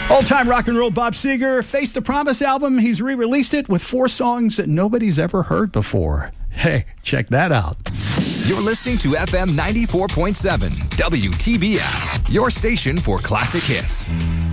Old-time rock and roll Bob Seger, Face the Promise album. He's re-released it with 4 songs that nobody's ever heard before. Hey, check that out. You're listening to FM 94.7 WTBF, your station for classic hits.